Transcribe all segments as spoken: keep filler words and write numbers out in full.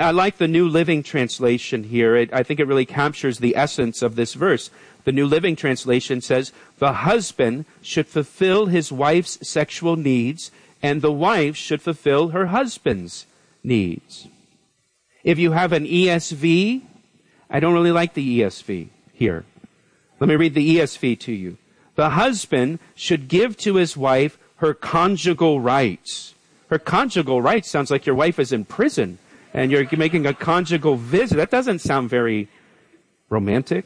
I like the New Living Translation here. It, I think it really captures the essence of this verse. The New Living Translation says, the husband should fulfill his wife's sexual needs, and the wife should fulfill her husband's needs. If you have an E S V, I don't really like the E S V here. Let me read the E S V to you. The husband should give to his wife her conjugal rights. Her conjugal rights sounds like your wife is in prison and you're making a conjugal visit. That doesn't sound very romantic.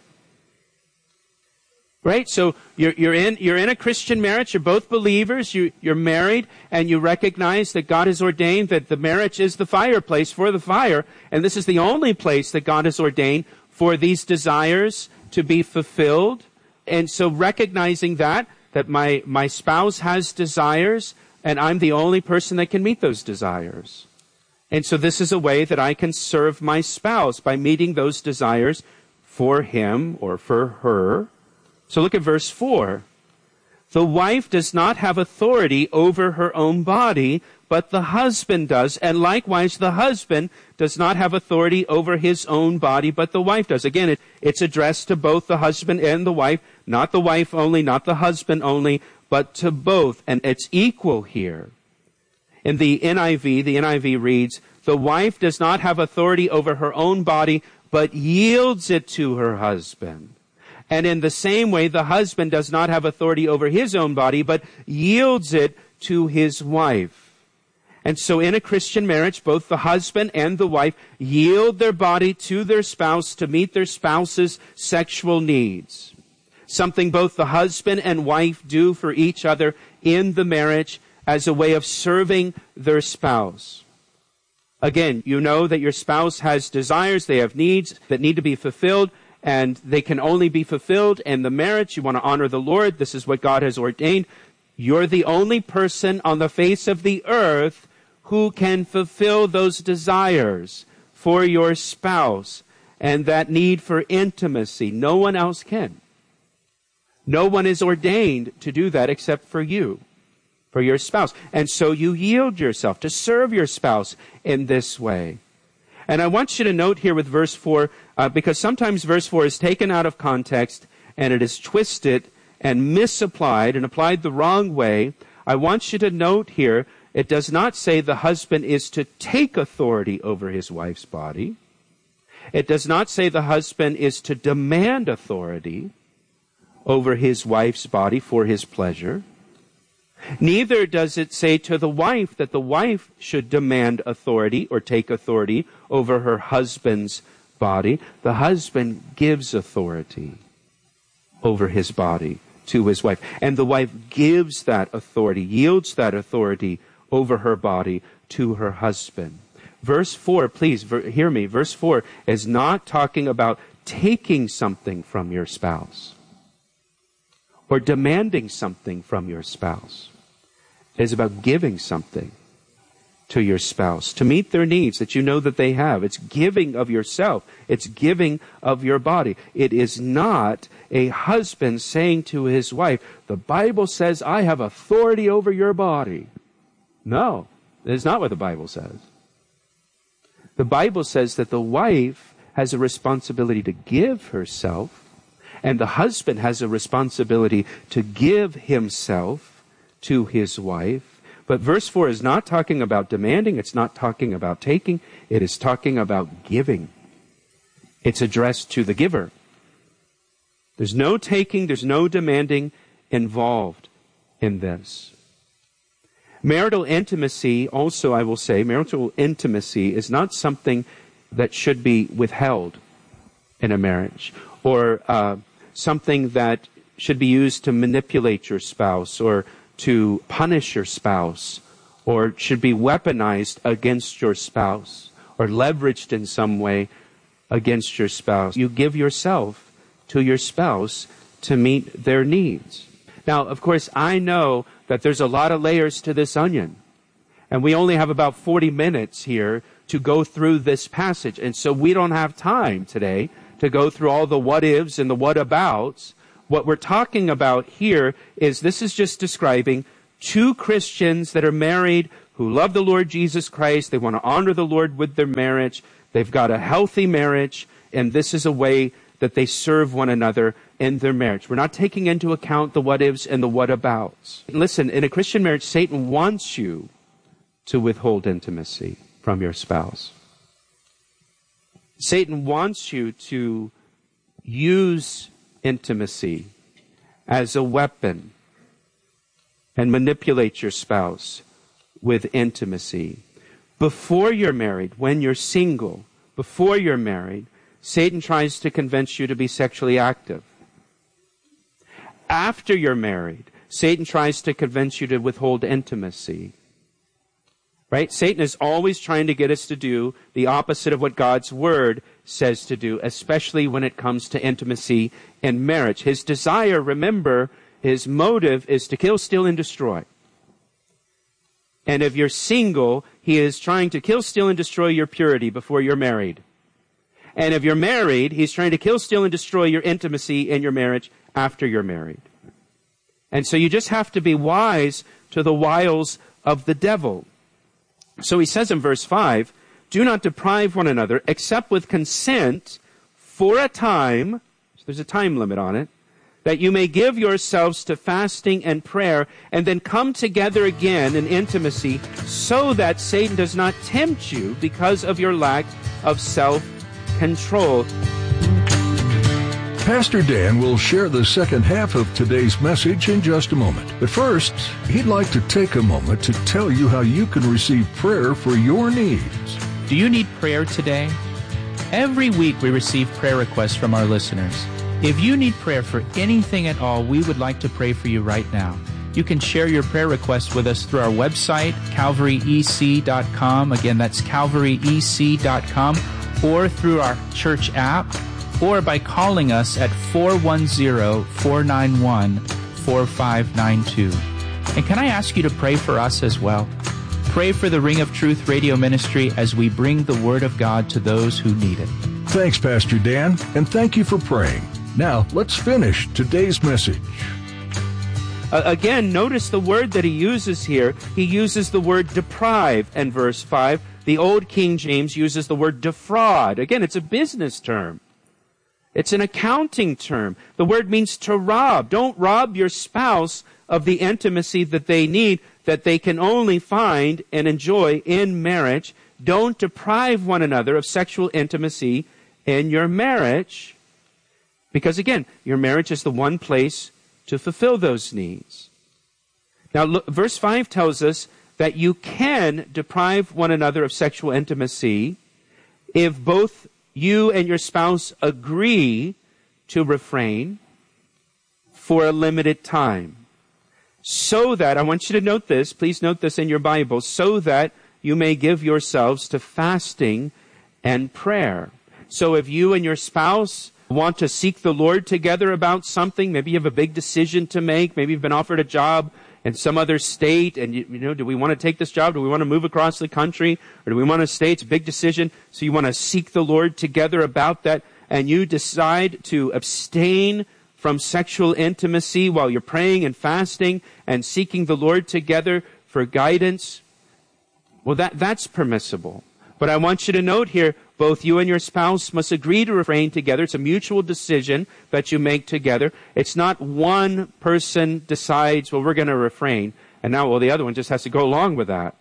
Right? So you're, you're in, you're in a Christian marriage. You're both believers. You, you're married and you recognize that God has ordained that the marriage is the fireplace for the fire. And this is the only place that God has ordained for these desires to be fulfilled. And so recognizing that, that my, my spouse has desires and I'm the only person that can meet those desires. And so this is a way that I can serve my spouse by meeting those desires for him or for her. So look at verse four. The wife does not have authority over her own body, but the husband does. And likewise, the husband does not have authority over his own body, but the wife does. Again, it, it's addressed to both the husband and the wife, not the wife only, not the husband only, but to both. And it's equal here. In the N I V, the N I V reads, the wife does not have authority over her own body, but yields it to her husband. And in the same way, the husband does not have authority over his own body, but yields it to his wife. And so in a Christian marriage, both the husband and the wife yield their body to their spouse to meet their spouse's sexual needs. Something both the husband and wife do for each other in the marriage as a way of serving their spouse. Again, you know that your spouse has desires, they have needs that need to be fulfilled, and they can only be fulfilled in the marriage. You want to honor the Lord. This is what God has ordained. You're the only person on the face of the earth who can fulfill those desires for your spouse and that need for intimacy. No one else can. No one is ordained to do that except for you, for your spouse. And so you yield yourself to serve your spouse in this way. And I want you to note here with verse four, uh, because sometimes verse four is taken out of context and it is twisted and misapplied and applied the wrong way. I want you to note here, it does not say the husband is to take authority over his wife's body. It does not say the husband is to demand authority over his wife's body for his pleasure. Neither does it say to the wife that the wife should demand authority or take authority over her husband's body. The husband gives authority over his body to his wife. And the wife gives that authority, yields that authority over her body to her husband. Verse four, please ver- hear me. Verse four is not talking about taking something from your spouse or demanding something from your spouse. It is about giving something to your spouse to meet their needs that you know that they have. It's giving of yourself. It's giving of your body. It is not a husband saying to his wife, the Bible says I have authority over your body. No, that is not what the Bible says. The Bible says that the wife has a responsibility to give herself, and the husband has a responsibility to give himself to his wife. But verse four is not talking about demanding. It's not talking about taking. It is talking about giving. It's addressed to the giver. There's no taking. There's no demanding involved in this. Marital intimacy, also I will say, marital intimacy is not something that should be withheld in a marriage, or uh, something that should be used to manipulate your spouse or to punish your spouse, or should be weaponized against your spouse or leveraged in some way against your spouse. You give yourself to your spouse to meet their needs. Now, of course, I know that there's a lot of layers to this onion, and we only have about forty minutes here to go through this passage, and so we don't have time today to go through all the what-ifs and the what-abouts. What we're talking about here is this is just describing two Christians that are married who love the Lord Jesus Christ. They want to honor the Lord with their marriage. They've got a healthy marriage, and this is a way that they serve one another in their marriage. We're not taking into account the what-ifs and the what-abouts. Listen, in a Christian marriage, Satan wants you to withhold intimacy from your spouse. Satan wants you to use intimacy as a weapon and manipulate your spouse with intimacy. Before you're married, when you're single, before you're married, Satan tries to convince you to be sexually active. After you're married, Satan tries to convince you to withhold intimacy. Right? Satan is always trying to get us to do the opposite of what God's Word says to do, especially when it comes to intimacy in marriage. His desire, remember, his motive is to kill, steal, and destroy. And if you're single, he is trying to kill, steal, and destroy your purity before you're married. And if you're married, he's trying to kill, steal, and destroy your intimacy in your marriage after you're married. And so you just have to be wise to the wiles of the devil. So he says in verse five, do not deprive one another except with consent for a time, so there's a time limit on it, that you may give yourselves to fasting and prayer and then come together again in intimacy so that Satan does not tempt you because of your lack of self-control. Pastor Dan will share the second half of today's message in just a moment. But first, he'd like to take a moment to tell you how you can receive prayer for your needs. Do you need prayer today? Every week we receive prayer requests from our listeners. If you need prayer for anything at all, we would like to pray for you right now. You can share your prayer requests with us through our website, calvary e c dot com. Again, that's calvary e c dot com, or through our church app, or by calling us at four one zero, four nine one, four five nine two. And can I ask you to pray for us as well? Pray for the Ring of Truth radio ministry as we bring the Word of God to those who need it. Thanks, Pastor Dan, and thank you for praying. Now, let's finish today's message. Uh, again, notice the word that he uses here. He uses the word deprive in verse five. The Old King James uses the word defraud. Again, it's a business term. It's an accounting term. The word means to rob. Don't rob your spouse of the intimacy that they need, that they can only find and enjoy in marriage. Don't deprive one another of sexual intimacy in your marriage. Because again, your marriage is the one place to fulfill those needs. Now, look, verse five tells us that you can deprive one another of sexual intimacy if both you and your spouse agree to refrain for a limited time. So that, I want you to note this, please note this in your Bible, so that you may give yourselves to fasting and prayer. So if you and your spouse want to seek the Lord together about something, maybe you have a big decision to make, maybe you've been offered a job in some other state, and you, you know, do we want to take this job? Do we want to move across the country? Or do we want to stay? It's a big decision. So you want to seek the Lord together about that, and you decide to abstain from sexual intimacy while you're praying and fasting and seeking the Lord together for guidance. Well, that, that's permissible. But I want you to note here, both you and your spouse must agree to refrain together. It's a mutual decision that you make together. It's not one person decides, well, we're going to refrain, and now, well, the other one just has to go along with that.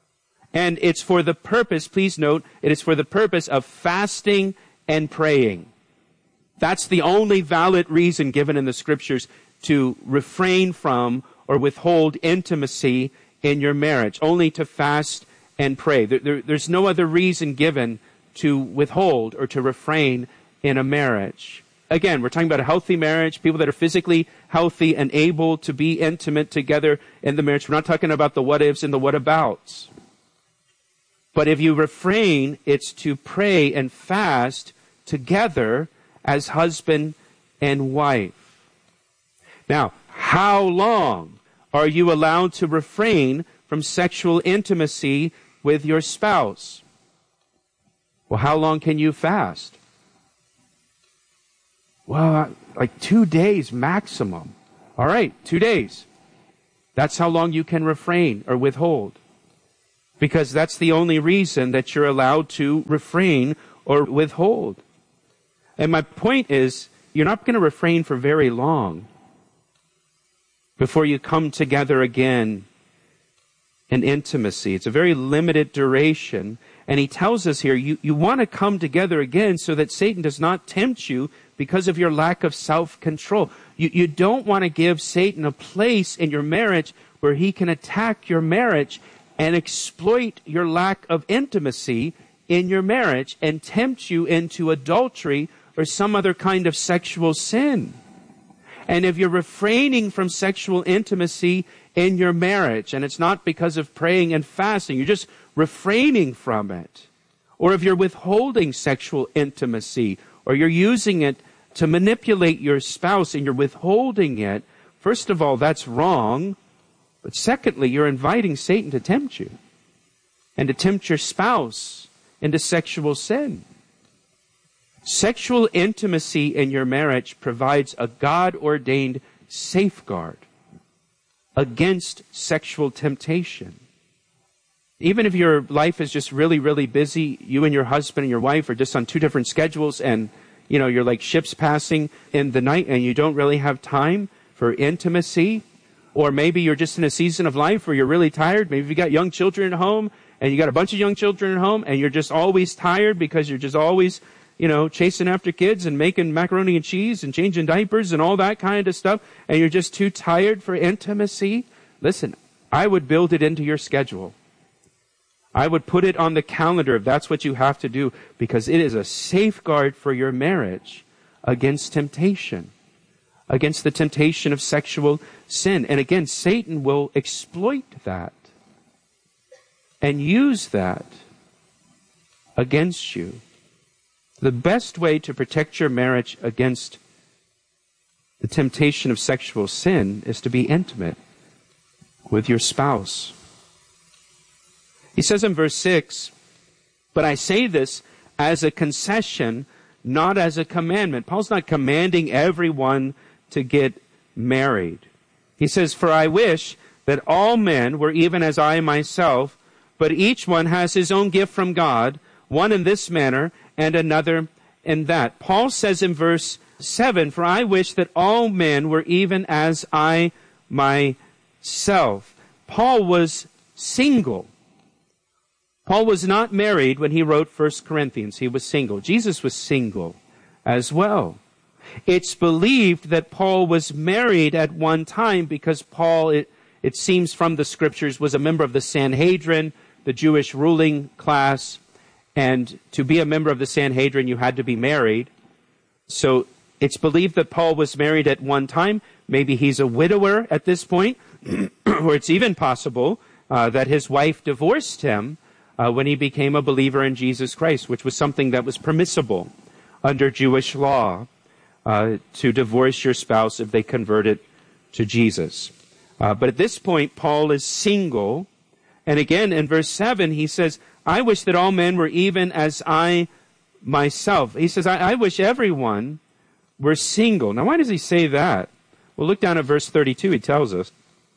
And it's for the purpose, please note, it is for the purpose of fasting and praying. That's the only valid reason given in the Scriptures to refrain from or withhold intimacy in your marriage, only to fast and pray. There, there, there's no other reason given to withhold or to refrain in a marriage. Again, we're talking about a healthy marriage, people that are physically healthy and able to be intimate together in the marriage. We're not talking about the what-ifs and the what-abouts. But if you refrain, it's to pray and fast together as husband and wife. Now, how long are you allowed to refrain from sexual intimacy with your spouse? Well, how long can you fast? Well, like two days maximum. All right, two days. That's how long you can refrain or withhold. because that's the only reason that you're allowed to refrain or withhold. And my point is, you're not going to refrain for very long before you come together again in intimacy. It's a very limited duration. And he tells us here, you, you want to come together again so that Satan does not tempt you because of your lack of self-control. You, you don't want to give Satan a place in your marriage where he can attack your marriage and exploit your lack of intimacy in your marriage and tempt you into adultery or some other kind of sexual sin. And if you're refraining from sexual intimacy in your marriage, and it's not because of praying and fasting, you're just refraining from it, or if you're withholding sexual intimacy, or you're using it to manipulate your spouse and you're withholding it, first of all, that's wrong. But secondly, you're inviting Satan to tempt you and to tempt your spouse into sexual sin. Sexual intimacy in your marriage provides a God-ordained safeguard against sexual temptation. Even if your life is just really, really busy, you and your husband and your wife are just on two different schedules, and you know, you're like ships passing in the night and you don't really have time for intimacy. Or maybe you're just in a season of life where you're really tired. Maybe you got young children at home and you got a bunch of young children at home and you're just always tired because you're just always, you know, chasing after kids and making macaroni and cheese and changing diapers and all that kind of stuff. And you're just too tired for intimacy. Listen, I would build it into your schedule. I would put it on the calendar if that's what you have to do, because it is a safeguard for your marriage against temptation, against the temptation of sexual sin. And again, Satan will exploit that and use that against you. The best way to protect your marriage against the temptation of sexual sin is to be intimate with your spouse. He says in verse six, "But I say this as a concession, not as a commandment." Paul's not commanding everyone to get married. He says, "For I wish that all men were even as I myself, but each one has his own gift from God, one in this manner and another in that." Paul says in verse seven, "For I wish that all men were even as I myself." Paul was single. Paul was not married when he wrote First Corinthians. He was single. Jesus was single as well. It's believed that Paul was married at one time because Paul, it, it seems from the scriptures, was a member of the Sanhedrin, the Jewish ruling class. And to be a member of the Sanhedrin, you had to be married. So it's believed that Paul was married at one time. Maybe he's a widower at this point, or it's even possible uh, that his wife divorced him Uh, when he became a believer in Jesus Christ, which was something that was permissible under Jewish law, uh, to divorce your spouse if they converted to Jesus. Uh, but at this point, Paul is single. And again, in verse seven, he says, "I wish that all men were even as I myself." He says, I, I wish everyone were single. Now, why does he say that? Well, look down at verse thirty-two. He tells us.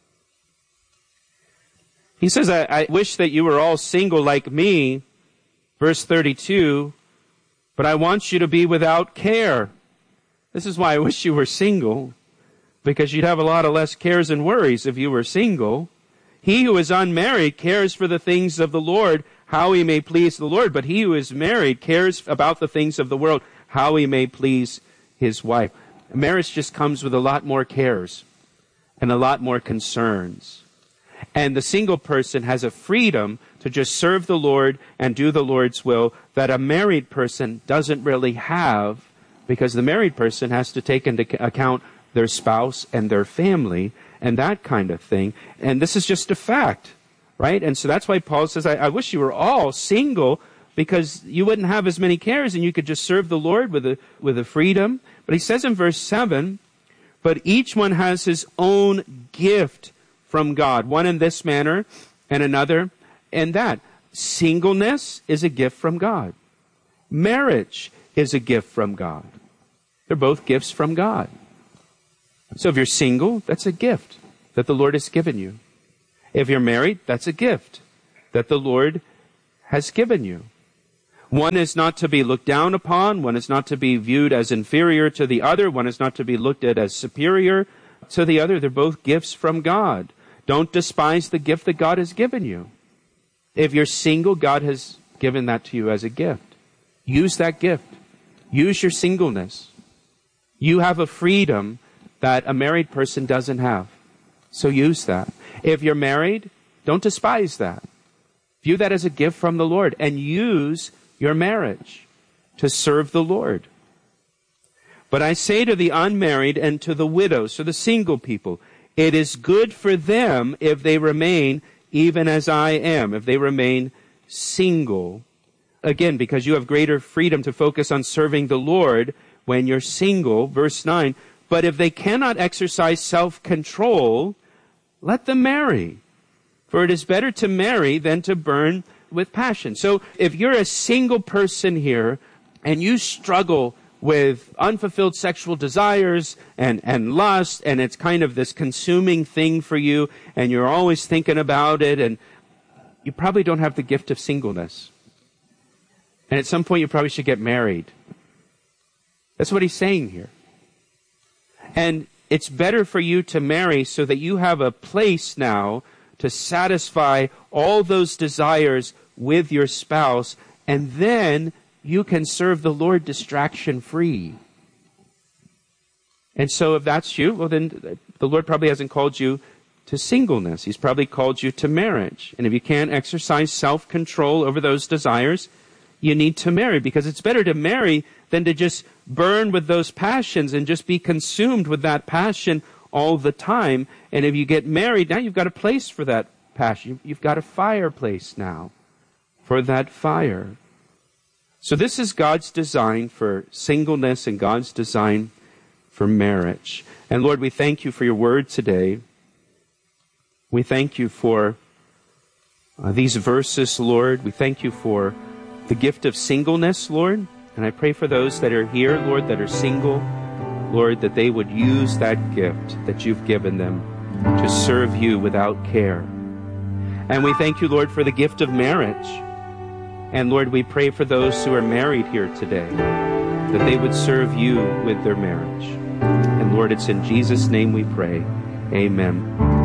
He says, I, I wish that you were all single like me, verse thirty-two, but I want you to be without care. This is why I wish you were single, because you'd have a lot of less cares and worries if you were single. He who is unmarried cares for the things of the Lord, how he may please the Lord, but he who is married cares about the things of the world, how he may please his wife. Marriage just comes with a lot more cares and a lot more concerns. And the single person has a freedom to just serve the Lord and do the Lord's will that a married person doesn't really have, because the married person has to take into account their spouse and their family and that kind of thing. And this is just a fact, right? And so that's why Paul says, I, I wish you were all single, because you wouldn't have as many cares and you could just serve the Lord with a, with a freedom. But he says in verse seven, "But each one has his own gift from God, one in this manner and another in that." Singleness is a gift from God. Marriage is a gift from God. They're both gifts from God. So if you're single, that's a gift that the Lord has given you. If you're married, that's a gift that the Lord has given you. One is not to be looked down upon. One is not to be viewed as inferior to the other. One is not to be looked at as superior to the other. They're both gifts from God. Don't despise the gift that God has given you. If you're single, God has given that to you as a gift. Use that gift. Use your singleness. You have a freedom that a married person doesn't have. So use that. If you're married, don't despise that. View that as a gift from the Lord and use your marriage to serve the Lord. But I say to the unmarried and to the widows, to the single people, it is good for them if they remain even as I am, if they remain single. Again, because you have greater freedom to focus on serving the Lord when you're single. Verse nine, but if they cannot exercise self-control, let them marry. For it is better to marry than to burn with passion. So if you're a single person here and you struggle with unfulfilled sexual desires and, and lust, and it's kind of this consuming thing for you, and you're always thinking about it, and you probably don't have the gift of singleness. And at some point you probably should get married. That's what he's saying here. And it's better for you to marry so that you have a place now to satisfy all those desires with your spouse, and then you can serve the Lord distraction-free. And so if that's you, well then the Lord probably hasn't called you to singleness. He's probably called you to marriage. And if you can't exercise self-control over those desires, you need to marry, because it's better to marry than to just burn with those passions and just be consumed with that passion all the time. And if you get married, now you've got a place for that passion. You've got a fireplace now for that fire. So this is God's design for singleness and God's design for marriage. And Lord, we thank you for your word today. We thank you for uh, these verses, Lord. We thank you for the gift of singleness, Lord. And I pray for those that are here, Lord, that are single, Lord, that they would use that gift that you've given them to serve you without care. And we thank you, Lord, for the gift of marriage. And Lord, we pray for those who are married here today, that they would serve you with their marriage. And Lord, it's in Jesus' name we pray. Amen.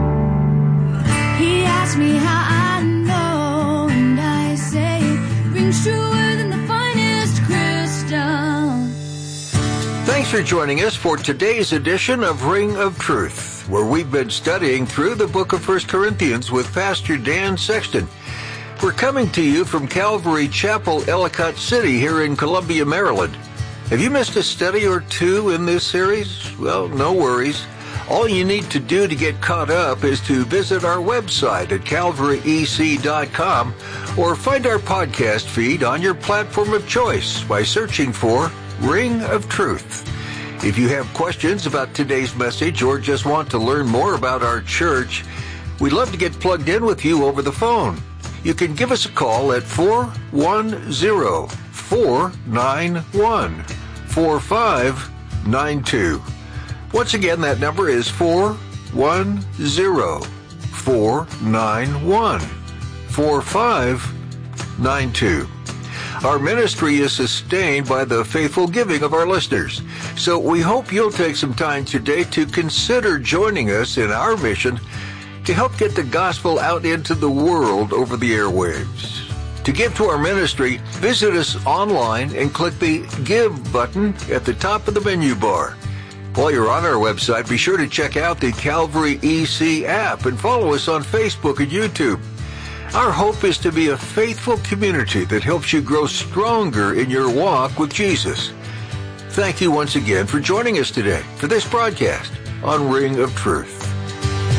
He asked me how I know, and I say it rings truer than the finest crystal. Thanks for joining us for today's edition of Ring of Truth, where we've been studying through the book of First Corinthians with Pastor Dan Sexton. We're coming to you from Calvary Chapel, Ellicott City, here in Columbia, Maryland. Have you missed a study or two in this series? Well, no worries. All you need to do to get caught up is to visit our website at calvary e c dot com or find our podcast feed on your platform of choice by searching for Ring of Truth. If you have questions about today's message or just want to learn more about our church, we'd love to get plugged in with you over the phone. You can give us a call at four one zero, four nine one, four five nine two. Once again, that number is four one zero, four nine one, four five nine two. Our ministry is sustained by the faithful giving of our listeners. So we hope you'll take some time today to consider joining us in our mission to help get the gospel out into the world over the airwaves. To give to our ministry, visit us online and click the Give button at the top of the menu bar. While you're on our website, be sure to check out the Calvary E C app and follow us on Facebook and YouTube. Our hope is to be a faithful community that helps you grow stronger in your walk with Jesus. Thank you once again for joining us today for this broadcast on Ring of Truth.